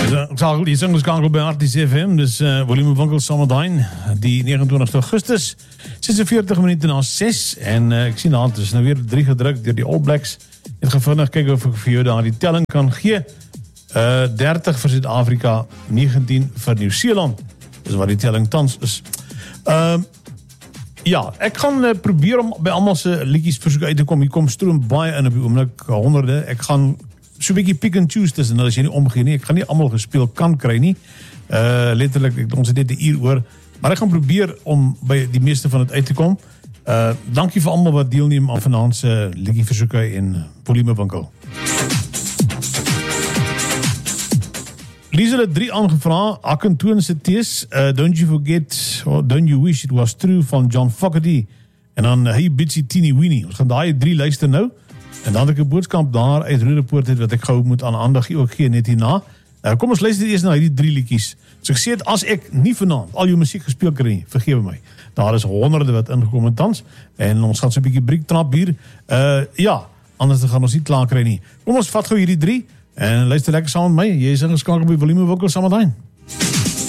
Die sing geskakel by Arties FM, dis Volume Winkel Samadine, die 29 Augustus, 46 minute na 6, en ek sien daar, het is nou weer 3 gedruk deur die All Blacks. Ek gaan vinnig kyk of ek vir jou daar die telling kan gee. 30 vir Suid-Afrika, 19 vir Nieu-Seeland, dis wat die telling tans is. Ja, ek gaan probeer om by almal se liedjies versoek uit te kom. Hier kom stroom baie in op die oomblik, honderde. Ek gaan so 'n bietjie pick and choose tussen hulle as jy nie omgee nie. Ek gaan nie almal gespeel kan kry nie. Letterlik, ons het net 'n uur oor, maar ek gaan probeer om by die meeste van dit uit te kom. Dankie vir almal wat deelneem aan vanaand se liedjie versoeke en Volume Winkel. Liesel het 3 aangevra, Akentoon se tees, Don't You Forget, or Don't You Wish It Was True van John Fogerty, en dan Hey Bitsy Teeny Weenie. Ons gaan daai 3 luister nou, en dan het ek 'n boodskap daar uit Roodepoort het, wat ek gou moet aan aandag ook gee net hierna. Kom ons luister eers na hierdie 3 liedjies. So ek sê het, as ek nie vanaand al jou musiek gespeel kry nie, vergewe my. Daar is honderde wat ingekom in tans, en ons gaan so 'n bietjie breek trap hier. Ja, anders gaan ons nie klaar kry nie. Kom ons vat gou hierdie 3, en luister lekker saam met my. Jy is ingeskakel by Volume Winkel Samadine.